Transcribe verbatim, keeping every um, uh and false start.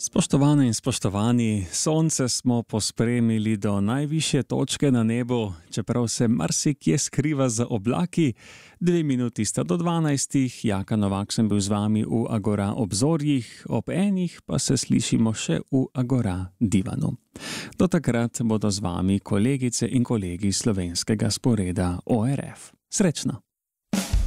Spoštovane in spoštovani, sonce smo pospremili do najvišje točke na nebu, čeprav se marsikje skriva za oblaki. Dve minuti sta do dvanajstih, Jaka Novak sem bil z vami v Agora obzorjih, ob enih pa se slišimo še v Agora divanu. Do takrat bodo z vami kolegice in kolegi slovenskega sporeda O R F. Srečno!